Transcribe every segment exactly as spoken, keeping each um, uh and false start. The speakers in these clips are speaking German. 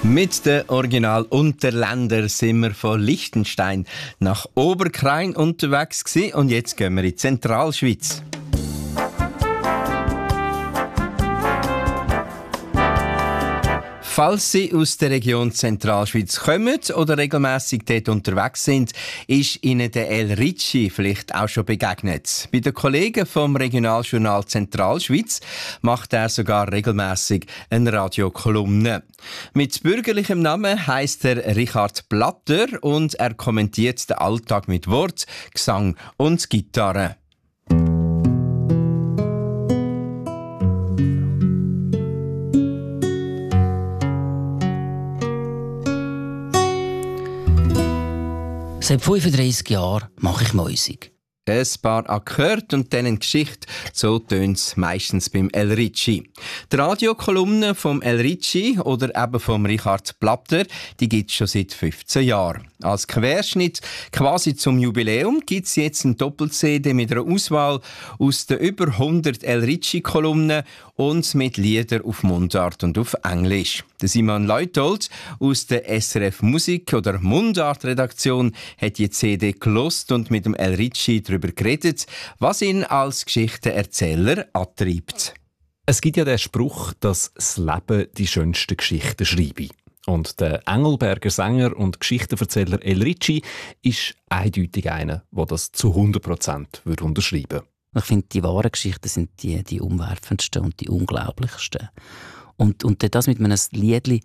Mit den Original-Unterländer sind wir von Liechtenstein nach Oberkrain unterwegs gewesen und jetzt gehen wir in die Zentralschweiz. Falls Sie aus der Region Zentralschweiz kommen oder regelmässig dort unterwegs sind, ist Ihnen der El Ricci vielleicht auch schon begegnet. Bei den Kollegen vom Regionaljournal Zentralschweiz macht er sogar regelmässig eine Radiokolumne. Mit bürgerlichem Namen heisst er Richard Blatter und er kommentiert den Alltag mit Wort, Gesang und Gitarre. Seit fünfunddreissig Jahren mache ich Musik. Ein paar Akkorde und dann eine Geschichte. So tönt es meistens beim El Ricci. Die Radiokolumne vom El Ricci oder eben vom Richard Blatter, die gibt es schon seit fünfzehn Jahren. Als Querschnitt quasi zum Jubiläum gibt es jetzt ein Doppel-C D mit einer Auswahl aus den über hundert El Ricci-Kolumnen und mit Liedern auf Mundart und auf Englisch. Der Simon Leutold aus der S R F Musik- oder Mundart-Redaktion hat die C D gelost und mit dem El Ricci darüber geredet, was ihn als Geschichtenerzähler antreibt. Es gibt ja den Spruch, dass das Leben die schönsten Geschichten schreibe. Und der Engelberger Sänger und Geschichtenerzähler El Ricci ist eindeutig einer, der das zu hundert Prozent unterschreiben würde. Ich finde, die wahren Geschichten sind die, die umwerfendsten und die unglaublichsten. Und, und das mit einem Liedli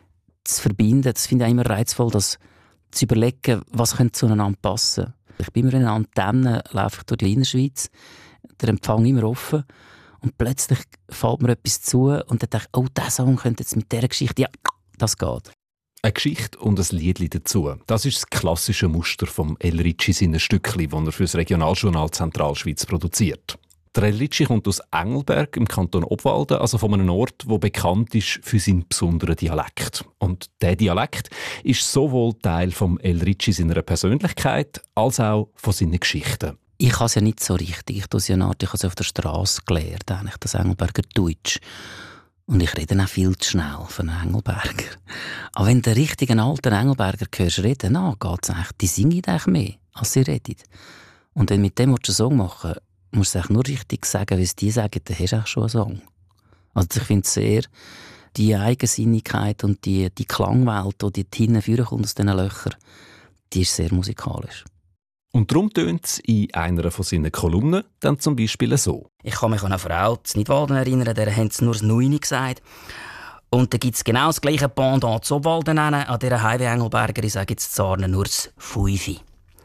zu verbinden, das finde ich immer reizvoll, das zu überlegen, was könnte zueinander passen. Ich bin immer in einer Antenne, laufe ich durch die Innerschweiz, der Empfang immer offen und plötzlich fällt mir etwas zu und dann denke ich, oh, dieser Song könnte jetzt mit dieser Geschichte, ja, das geht. Eine Geschichte und ein Liedli dazu. Das ist das klassische Muster vom El Ricci seiner Stückli, das er für das Regionaljournal Zentralschweiz produziert. Der El Ricci kommt aus Engelberg im Kanton Obwalden, also von einem Ort, der bekannt ist für seinen besonderen Dialekt. Und dieser Dialekt ist sowohl Teil vom El Ricci seiner Persönlichkeit als auch von seinen Geschichten. Ich kann es ja nicht so richtig. Ich tue es ja nicht. Ich habe es auf der Straße gelernt, eigentlich, das Engelberger Deutsch. Und ich rede auch viel zu schnell für einen Engelberger. Aber wenn du den richtigen alten Engelberger hörst reden, dann geht's eigentlich, die singen eigentlich mehr, als sie reden. Und wenn du mit dem einen Song machen willst, musst du es nur richtig sagen, wie es die sagen, dann hast du auch schon einen Song. Also ich finde sehr, die Eigensinnigkeit und die, die Klangwelt, die hinten vorkommt aus diesen Löchern, die ist sehr musikalisch. Und darum tönt es in einer von seinen Kolumnen dann zum Beispiel so. Ich kann mich an eine Frau in Nidwalden erinnern, der haben sie nur das Neuni gesagt. Und dann gibt es genau das gleiche Pendant zu Obwalden, an dieser Highway Engelberger, ich sage jetzt Zarnen nur das Fünfi.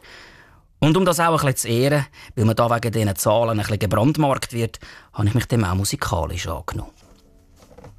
Und um das auch ein bisschen zu ehren, weil man da wegen diesen Zahlen ein bisschen gebrandmarkt wird, habe ich mich dem auch musikalisch angenommen.